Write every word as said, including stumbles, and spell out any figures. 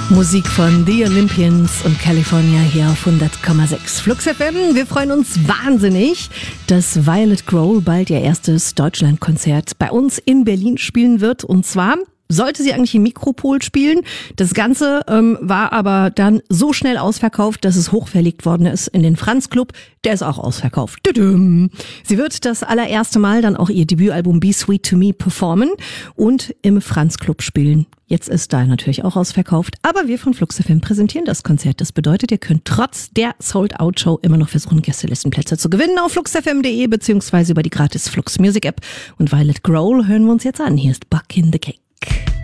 Musik von The Olympians und California hier auf hundert Komma sechs Flux F M. Wir freuen uns wahnsinnig, dass Violet Grohl bald ihr erstes Deutschlandkonzert bei uns in Berlin spielen wird. Und zwar sollte sie eigentlich im Mikropol spielen. Das Ganze ähm, war aber dann so schnell ausverkauft, dass es hochverlegt worden ist in den Franz Club. Der ist auch ausverkauft. Tudum. Sie wird das allererste Mal dann auch ihr Debütalbum Be Sweet to Me performen und im Franz Club spielen. Jetzt ist da natürlich auch ausverkauft, aber wir von Flux F M präsentieren das Konzert. Das bedeutet, ihr könnt trotz der Sold-Out-Show immer noch versuchen, Gästelistenplätze zu gewinnen auf flux f m punkt d e beziehungsweise über die gratis Flux Music App. Und Violet Grohl hören wir uns jetzt an. Hier ist Buck in the Cake.